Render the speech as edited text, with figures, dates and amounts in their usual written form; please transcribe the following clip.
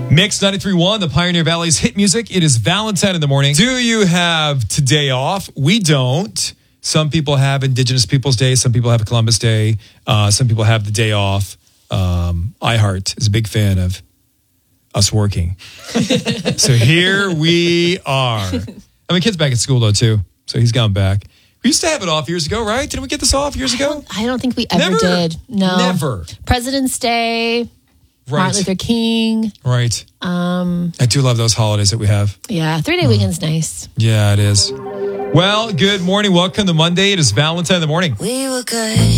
Mix 93.1, the Pioneer Valley's hit music. It is Valentine in the morning. Do you have today off? We don't. Some people have Indigenous Peoples Day. Some people have Columbus Day. Some people have the day off. iHeart is a big fan of us working. So here we are. I mean, kid's back at school, though, too. So he's gone back. We used to have it off years ago, right? Didn't we get this off years ago? I don't think we ever did. No. Never. President's Day. Right. Martin Luther King. Right. I do love those holidays that we have. Yeah, 3-day weekend's nice. Yeah, it is. Well, good morning. Welcome to Monday. It is Valentine in the morning. We were good.